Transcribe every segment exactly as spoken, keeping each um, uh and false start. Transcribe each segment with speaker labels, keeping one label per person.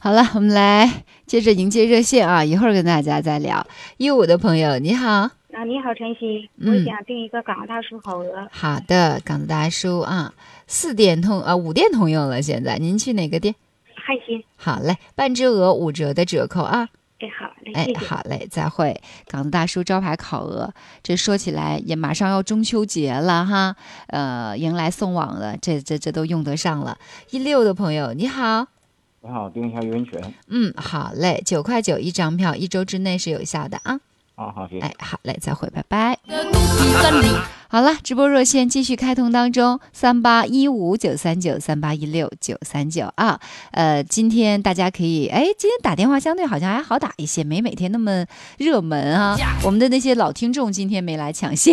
Speaker 1: 好了，我们来接着迎接热线啊，一会儿跟大家再聊。一五的朋友你好。
Speaker 2: 啊，你好晨曦，
Speaker 1: 嗯
Speaker 2: 我想订一个港大叔好鹅。
Speaker 1: 好的，港大叔啊，四店通啊，五店通用了，现在您去哪个店？
Speaker 2: 汉鑫。
Speaker 1: 好嘞，半只鹅五折的折扣啊。
Speaker 2: 哎，好嘞，
Speaker 1: 哎
Speaker 2: 谢，谢。
Speaker 1: 好嘞，再会。港大叔招牌烤鹅，这说起来也马上要中秋节了哈，呃，迎来送往了，这这这都用得上了。一六的朋友你好。
Speaker 3: 你好，订一下温泉。
Speaker 1: 嗯，好嘞，九块九一张票，一周之内是有效的啊。
Speaker 3: 啊，好，谢谢。
Speaker 1: 哎，好嘞，再会，拜拜。好了，直播热线继续开通当中，三八一五九三九三八一六九三九啊。呃，今天大家可以，哎，今天打电话相对好像还好打一些，没每天那么热门啊。我们的那些老听众今天没来抢线。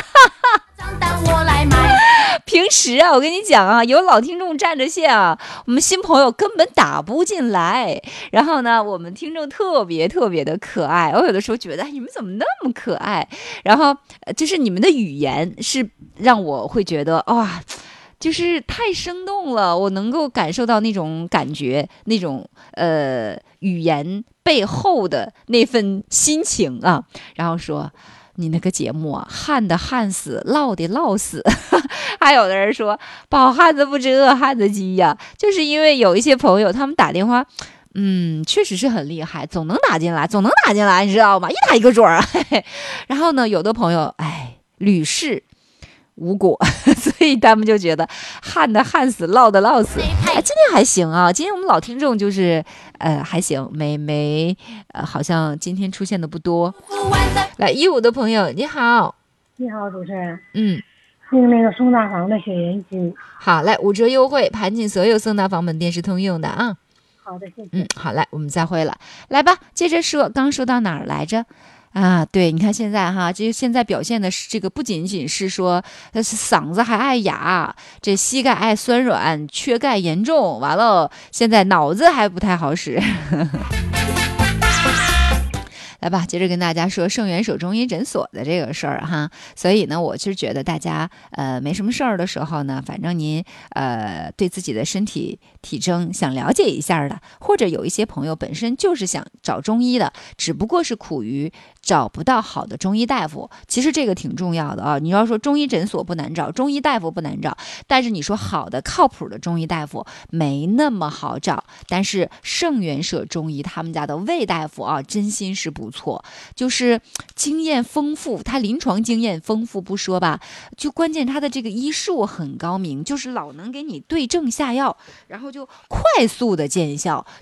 Speaker 1: 平时啊，我跟你讲啊，有老听众占着线啊，我们新朋友根本打不进来。然后呢，我们听众特别特别的可爱，我有的时候觉得你们怎么那么可爱？然后就是你们的语言是让我会觉得哇，就是太生动了，我能够感受到那种感觉，那种呃语言背后的那份心情啊。然后说。你那个节目啊，旱的旱死，涝的涝死，还有的人说饱汉子不知饿汉子饥呀，就是因为有一些朋友他们打电话，嗯，确实是很厉害，总能打进来，总能打进来，你知道吗？一打一个准儿啊。然后呢，有的朋友哎屡试无果，所以他们就觉得旱的旱死，涝的涝死。哎，今天还行啊，今天我们老听众就是呃还行，没没呃好像今天出现的不多。来，一五的朋友你好。
Speaker 4: 你好，主持人。
Speaker 1: 嗯，
Speaker 4: 订那个宋大房的雪人机。
Speaker 1: 好，来五折优惠，盘进所有宋大房门店是通用的啊。
Speaker 4: 好的，谢谢。
Speaker 1: 嗯，好嘞，我们再会了。来吧，接着说，刚说到哪儿来着？啊，对，你看现在哈，这现在表现的是这个不仅仅是说，呃，嗓子还爱哑，这膝盖爱酸软，缺钙严重，完了，现在脑子还不太好使。来吧，接着跟大家说圣元手中医诊所的这个事儿哈。所以呢，我是觉得大家呃没什么事儿的时候呢，反正您呃对自己的身体体征想了解一下的，或者有一些朋友本身就是想找中医的，只不过是苦于找不到好的中医大夫。其实这个挺重要的啊。你要说中医诊所不难找，中医大夫不难找，但是你说好的靠谱的中医大夫没那么好找。但是圣元社中医他们家的魏大夫啊，真心是不错，就是经验丰富，他临床经验丰富不说吧，就关键他的这个医术很高明，就是老能给你对症下药，然后就快速的见效。